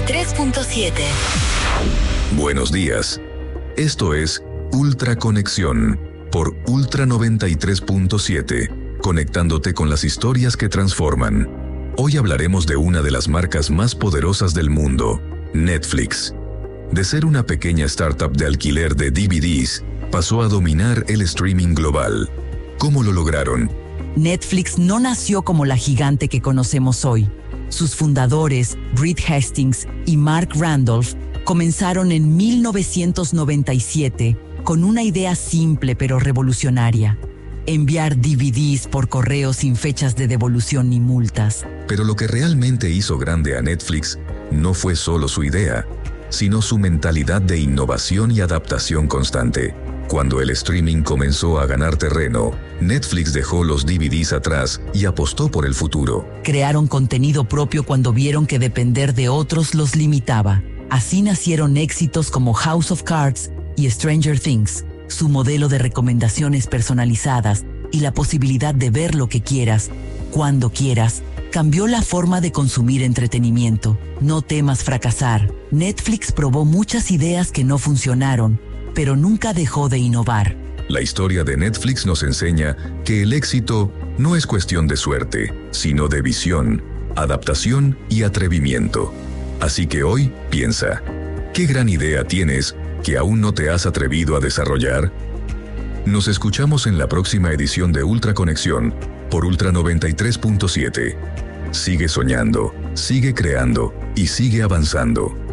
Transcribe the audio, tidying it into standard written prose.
93.7. Buenos días. Esto es Ultra Conexión por Ultra 93.7, conectándote con las historias que transforman. Hoy hablaremos de una de las marcas más poderosas del mundo, Netflix. De ser una pequeña startup de alquiler de DVDs, pasó a dominar el streaming global. ¿Cómo lo lograron? Netflix no nació como la gigante que conocemos hoy. Sus fundadores, Reed Hastings y Mark Randolph, comenzaron en 1997 con una idea simple pero revolucionaria: enviar DVDs por correo sin fechas de devolución ni multas. Pero lo que realmente hizo grande a Netflix no fue solo su idea, sino su mentalidad de innovación y adaptación constante. Cuando el streaming comenzó a ganar terreno, Netflix dejó los DVDs atrás y apostó por el futuro. Crearon contenido propio cuando vieron que depender de otros los limitaba. Así nacieron éxitos como House of Cards y Stranger Things. Su modelo de recomendaciones personalizadas y la posibilidad de ver lo que quieras, cuando quieras, cambió la forma de consumir entretenimiento. No temas fracasar. Netflix probó muchas ideas que no funcionaron, pero nunca dejó de innovar. La historia de Netflix nos enseña que el éxito no es cuestión de suerte, sino de visión, adaptación y atrevimiento. Así que hoy, piensa, ¿qué gran idea tienes que aún no te has atrevido a desarrollar? Nos escuchamos en la próxima edición de Ultra Conexión por Ultra 93.7. Sigue soñando, sigue creando y sigue avanzando.